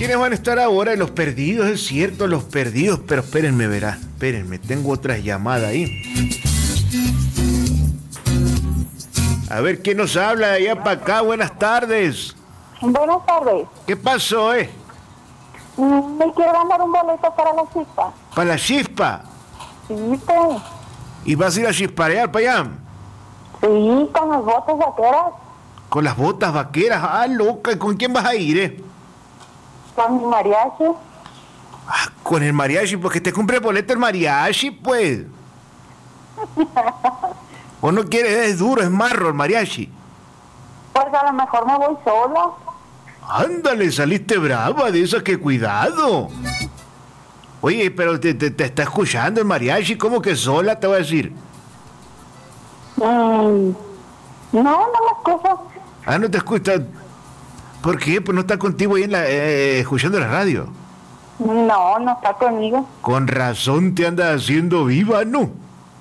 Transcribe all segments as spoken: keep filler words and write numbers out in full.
¿quiénes van a estar ahora? Los perdidos, es cierto, los perdidos. Pero espérenme, verá, espérenme, tengo otra llamada ahí. A ver, ¿quién nos habla de allá para acá? Buenas tardes. Buenas tardes. ¿Qué pasó, eh? Me quiero ganar un boleto para la chispa. ¿Para la chispa? Sí, pues. ¿Y vas a ir a chisparear para allá? Sí, con las botas vaqueras. ¿Con las botas vaqueras? Ah, loca, ¿con quién vas a ir, eh? Con mi mariachi. Ah, con el mariachi, porque te compré boleto el mariachi, pues. ¿O no quieres? Es duro, es marro el mariachi. Pues a lo mejor me voy sola. Ándale, saliste brava de esas, que cuidado. Oye, pero te, te, te está escuchando el mariachi, ¿cómo que sola te voy a decir? Mm, no, no me escucho. Ah, no te escucha. ¿Por qué? Pues no está contigo ahí en la, eh, escuchando la radio. No, no está conmigo. Con razón te andas haciendo viva, ¿no?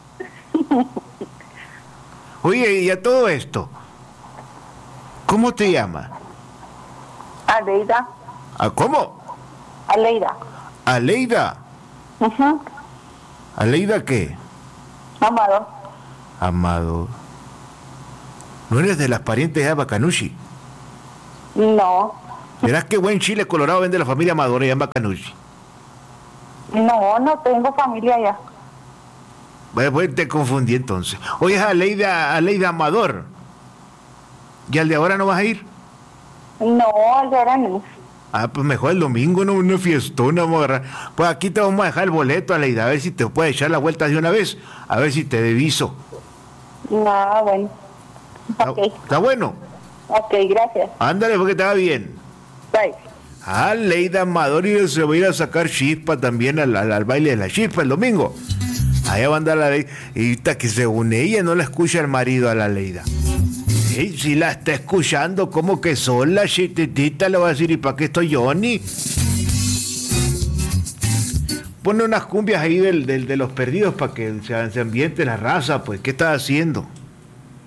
Oye, y a todo esto, ¿cómo te llamas? Aleida. ¿A cómo? Aleida. Aleida. Uh-huh. ¿Aleida qué? Amado. Amado. ¿No eres de las parientes de Bacanushi? No. Verás qué buen chile colorado vende la familia Amador allá en Bacanushi. No, no tengo familia allá. Bueno, pues te confundí entonces. Oye, es Aleida, Aleida Amador. ¿Y al de ahora no vas a ir? No, al de ahora no. Ah, pues mejor el domingo, no, una fiestona, vamos a agarrar. Pues aquí te vamos a dejar el boleto, Aleida, a ver si te puedes echar la vuelta de una vez, a ver si te deviso. No, bueno. ¿Está, Ok. ¿Está bueno? Ok, gracias. Ándale, porque te va bien. Bye. Ah, Aleida Amador, y se va a ir a sacar chispa también al, al, al baile de la chispa el domingo. Allá va a andar la ley. Y que según ella no la escucha el marido a la Aleida. Sí, si la está escuchando, como que sola, chiquitita, le va a decir, ¿y para qué estoy Johnny? Pone unas cumbias ahí del, del, de los perdidos para que se, se ambiente la raza, pues, ¿qué estás haciendo?